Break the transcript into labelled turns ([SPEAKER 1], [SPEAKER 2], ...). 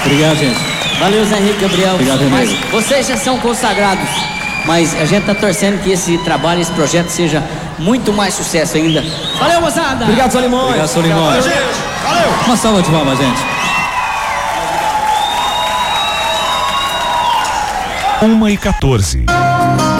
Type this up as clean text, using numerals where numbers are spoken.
[SPEAKER 1] Obrigado, gente.
[SPEAKER 2] Valeu, Zé Henrique, Gabriel.
[SPEAKER 1] Obrigado,
[SPEAKER 2] mas
[SPEAKER 1] amigo.
[SPEAKER 2] vocês já são consagrados, mas a gente tá torcendo que esse trabalho, esse projeto seja muito mais sucesso ainda. Valeu, moçada!
[SPEAKER 3] Obrigado, Solimões.
[SPEAKER 1] Obrigado, Solimões.
[SPEAKER 4] Valeu!
[SPEAKER 1] Uma salva de palmas, gente.
[SPEAKER 5] 1h14.